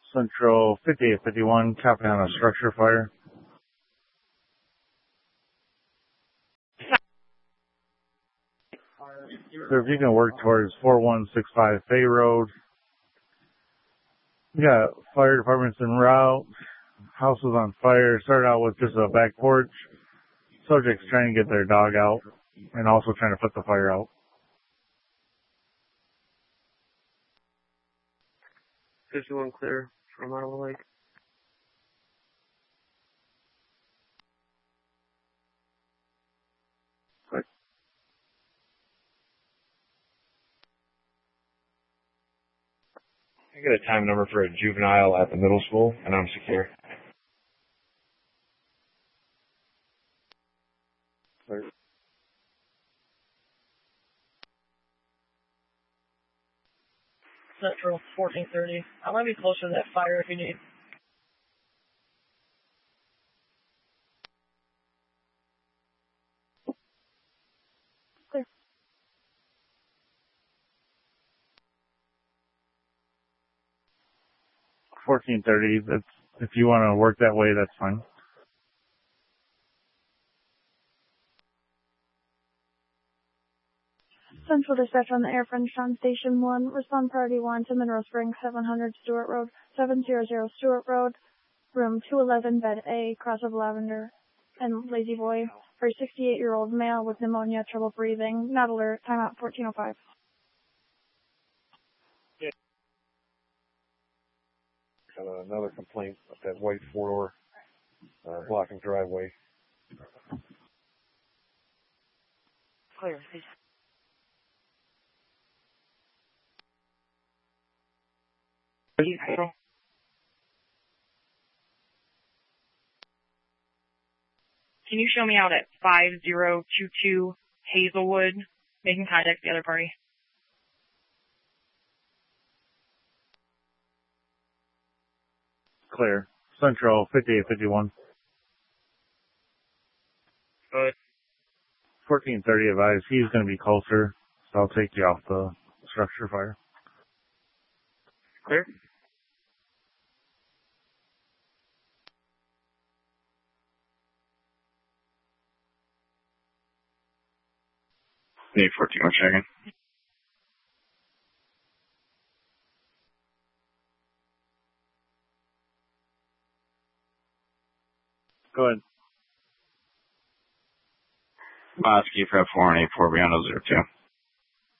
Central 5851, copy on a structure fire. So if you can work towards 4165 Fay Road. We got fire departments en route. House was on fire. Started out with just a back porch. Subjects trying to get their dog out and also trying to put the fire out. 51 clear from Iowa Lake. Click. I get a time number for a juvenile at the middle school, and I'm secure. Clear. Central 1430. I might be closer to that fire if you need. Clear. 1430. That's, if you want to work that way, that's fine. Central dispatch on the Air Frenchtown Station 1. Respond priority 1 to Monroe Springs, 700 Stewart Road, 700 Stewart Road, room 211, bed A, cross of Lavender and Lazy Boy, for a 68-year-old male with pneumonia, trouble breathing, not alert, timeout 1405. Got another complaint of that white four-door blocking driveway. Clear. Please. Can you show me out at 5022 Hazelwood, making contact with the other party? Clear. Central 5851. Good. 1430 advised. He's going to be closer, so I'll take you off the structure fire. Clear. Need 14, one second. Go ahead. Bosky, Prep 4 and 84 beyond 02.